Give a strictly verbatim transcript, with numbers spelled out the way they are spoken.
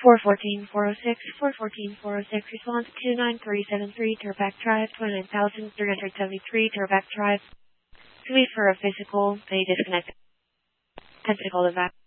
four one four, four oh six, four one four, four oh six, response two nine three seven three, Turback Drive, twenty-nine thousand three hundred seventy-three, Turback Drive. To be for a physical, they disconnected. Tentacle event.